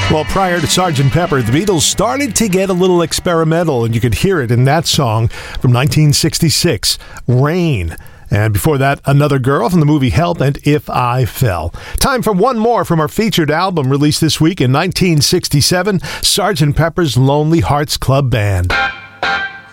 Well, prior to Sgt. Pepper, the Beatles started to get a little experimental, and you could hear it in that song from 1966, Rain. And before that, Another Girl from the movie Help and If I Fell. Time for one more from our featured album released this week in 1967, Sgt. Pepper's Lonely Hearts Club Band.